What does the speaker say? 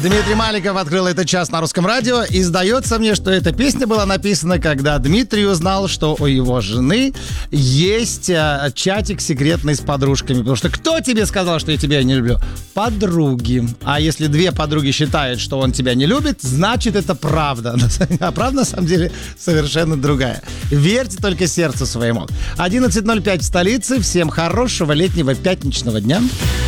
Дмитрий Маликов открыл этот час на Русском радио, и сдается мне, что эта песня была написана, когда Дмитрий узнал, что у его жены есть чатик секретный с подружками. Потому что кто тебе сказал, что я тебя не люблю? Подруги. А если две подруги считают, что он тебя не любит, значит это правда. А правда на самом деле совершенно другая. Верьте только сердцу своему. 11:05 в столице. Всем хорошего летнего пятничного дня.